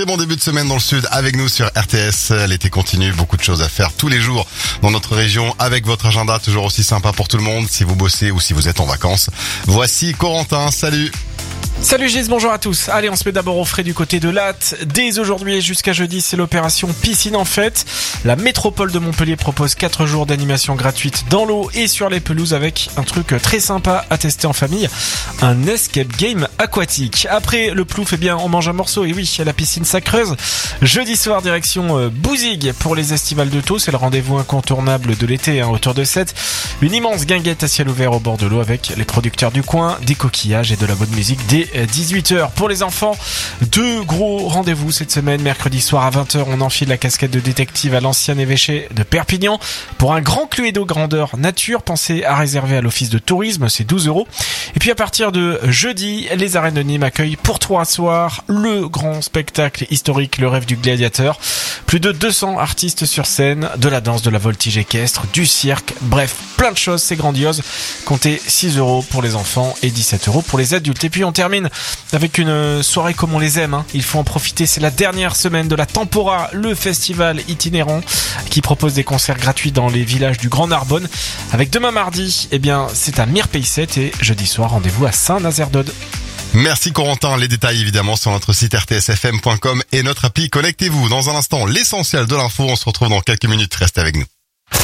très bon début de semaine dans le sud avec nous sur RTS. L'été continue, beaucoup de choses à faire tous les jours dans notre région avec votre agenda toujours aussi sympa pour tout le monde si vous bossez ou si vous êtes en vacances. Voici Corentin, salut. Salut Gis, bonjour à tous. Allez, on se met d'abord au frais du côté de Latte. Dès aujourd'hui et jusqu'à jeudi, c'est l'opération Piscine en fête. La métropole de Montpellier propose 4 jours d'animation gratuite dans l'eau et sur les pelouses avec un truc très sympa à tester en famille. Un escape game aquatique. Après le plouf, eh bien, on mange un morceau. Et oui, la piscine ça creuse. Jeudi soir, direction Bouzigues pour les estivales de Thau. C'est le rendez-vous incontournable de l'été, autour de 7. Une immense guinguette à ciel ouvert au bord de l'eau avec les producteurs du coin, des coquillages et de la bonne musique dès 18h. Pour les enfants, 2 gros rendez-vous cette semaine. Mercredi soir à 20h, on enfile la casquette de détective à l'ancien évêché de Perpignan pour un grand Cluedo grandeur nature. Pensez à réserver à l'office de tourisme, c'est 12€. Et puis à partir de jeudi, les arènes de Nîmes accueillent pour 3 soirs le grand spectacle historique Le Rêve du Gladiateur. Plus de 200 artistes sur scène, de la danse, de la voltige équestre, du cirque, bref, plein de choses, c'est grandiose. Comptez 6€ pour les enfants et 17€ pour les adultes. Et puis on termine avec une soirée comme on les aime, Il faut en profiter, c'est la dernière semaine de la Tempora, le festival itinérant qui propose des concerts gratuits dans les villages du Grand Narbonne. Avec demain mardi, eh bien, c'est à Mirpayset et jeudi soir, rendez-vous à Saint-Nazaire-d'Aude. Merci Corentin, les détails évidemment sur notre site rtsfm.com et notre appli. Connectez-vous dans un instant, l'essentiel de l'info, on se retrouve dans quelques minutes, restez avec nous.